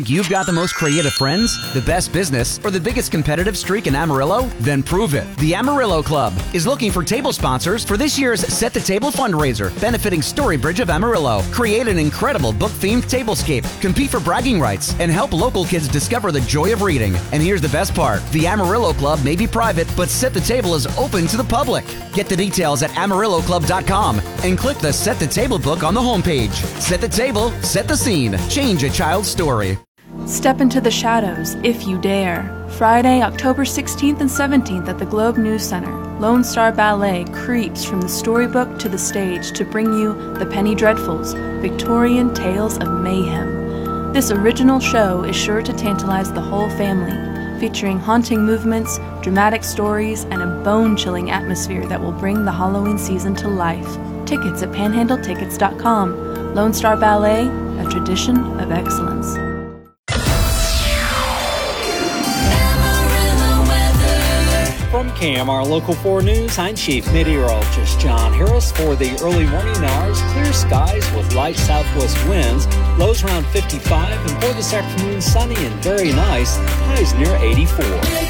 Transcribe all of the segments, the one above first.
You've got the most creative friends, the best business, or the biggest competitive streak in Amarillo? Then prove it. The Amarillo Club is looking for table sponsors for this year's Set the Table fundraiser, benefiting Storybridge of Amarillo. Create an incredible book-themed tablescape, compete for bragging rights, and help local kids discover the joy of reading. And here's the best part. The Amarillo Club may be private, but Set the Table is open to the public. Get the details at amarilloclub.com and click the Set the Table book on the homepage. Set the table, set the scene, change a child's story. Step into the shadows, if you dare. Friday, October 16th and 17th at the Globe News Center, Lone Star Ballet creeps from the storybook to the stage to bring you The Penny Dreadfuls, Victorian Tales of Mayhem. This original show is sure to tantalize the whole family, featuring haunting movements, dramatic stories, and a bone-chilling atmosphere that will bring the Halloween season to life. Tickets at panhandletickets.com. Lone Star Ballet, a tradition of excellence. From KMR Local 4 News, I'm Chief Meteorologist John Harris. For the early morning hours, clear skies with light southwest winds, lows around 55, and for this afternoon, sunny and very nice, highs near 84.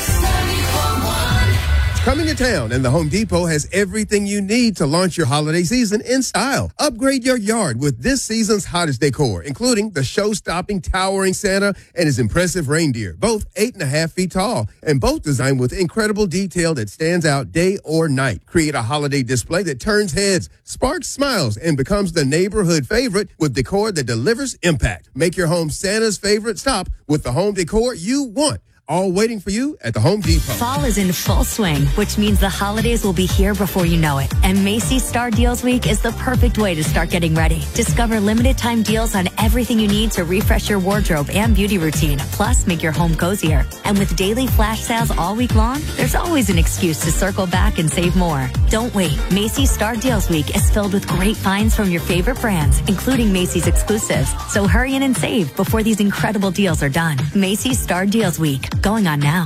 Coming to town, and the Home Depot has everything you need to launch your holiday season in style. Upgrade your yard with this season's hottest decor, including the show-stopping towering Santa and his impressive reindeer, both 8.5 feet tall, and both designed with incredible detail that stands out day or night. Create a holiday display that turns heads, sparks smiles, and becomes the neighborhood favorite with decor that delivers impact. Make your home Santa's favorite stop with the home decor you want. All waiting for you at the Home Depot. Fall is in full swing, which means the holidays will be here before you know it. And Macy's Star Deals Week is the perfect way to start getting ready. Discover limited time deals on everything you need to refresh your wardrobe and beauty routine, plus make your home cozier. And with daily flash sales all week long, there's always an excuse to circle back and save more. Don't wait. Macy's Star Deals Week is filled with great finds from your favorite brands, including Macy's exclusives. So hurry in and save before these incredible deals are done. Macy's Star Deals Week. Going on now.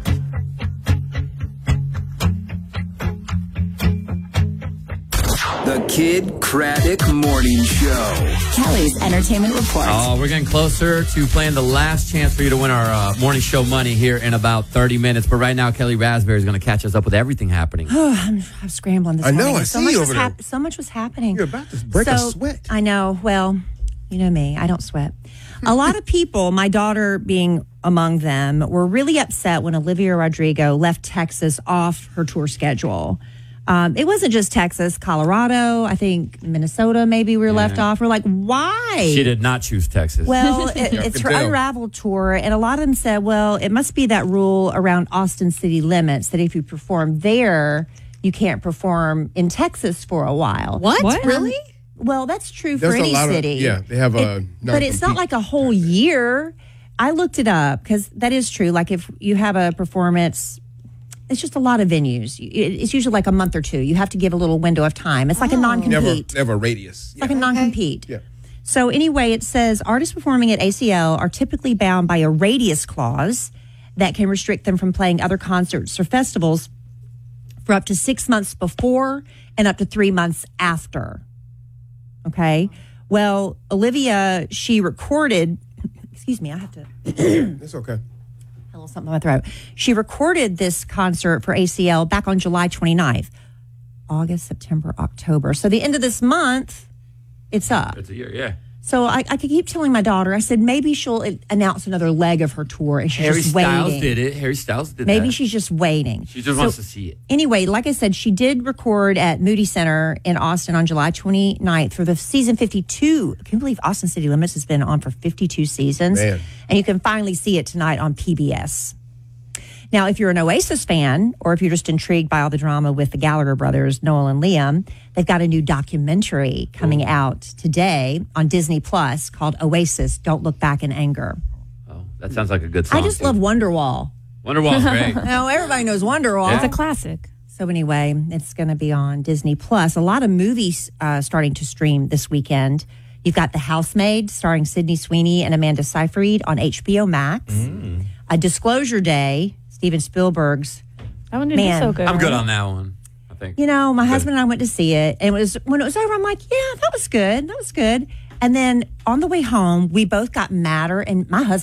The Kid Craddock Morning Show. Kelly's Entertainment Report. Oh, we're getting closer to playing the last chance for you to win our morning show money here in about 30 minutes. But right now, Kelly Raspberry is going to catch us up with everything happening. I'm scrambling this morning. I know, I see you over there. So much was happening. You're about to break a sweat. I know. Well, you know me. I don't sweat. A lot of people, my daughter being among them, were really upset when Olivia Rodrigo left Texas off her tour schedule. It wasn't just Texas, Colorado, I think Minnesota maybe we were left off. We're like, why? She did not choose Texas. Well, it's her Unraveled tour, and a lot of them said, well, it must be that rule around Austin city limits that if you perform there, you can't perform in Texas for a while. What? Really? Well, that's true for any city. They have a but it's not like a whole year. I looked it up because that is true. Like if you have a performance, it's just a lot of venues. It's usually like a month or two. You have to give a little window of time. It's like a non-compete. Never a radius. It's like a non-compete. Yeah. So anyway, it says artists performing at ACL are typically bound by a radius clause that can restrict them from playing other concerts or festivals for up to 6 months before and up to 3 months after. Okay. Well, Olivia, she recorded, excuse me, I have to. It's okay. A little something in my throat. She recorded this concert for ACL back on July 29th. August, September, October. So the end of this month, it's up. It's a year, yeah. So I could keep telling my daughter, I said, maybe she'll announce another leg of her tour and she's just waiting. Harry Styles did it. Harry Styles did Maybe that. she's just waiting. She just wants to see it. Anyway, like I said, she did record at Moody Center in Austin on July 29th for the season 52. I can't believe Austin City Limits has been on for 52 seasons. Man. And you can finally see it tonight on PBS. Now, if you're an Oasis fan, or if you're just intrigued by all the drama with the Gallagher brothers, Noel and Liam, they've got a new documentary coming out today on Disney Plus called Oasis, Don't Look Back in Anger. Oh, that sounds like a good song. I just love Wonderwall. Wonderwall's great. Now, everybody knows Wonderwall. Yeah. It's a classic. So anyway, it's going to be on Disney Plus. A lot of movies starting to stream this weekend. You've got The Housemaid, starring Sydney Sweeney and Amanda Seyfried on HBO Max. A Disclosure Day, Steven Spielberg's. That one didn't do so good. I'm good on that one, I think. You know, my husband and I went to see it, and when it was over, I'm like, yeah, that was good. That was good. And then on the way home, we both got madder, and my husband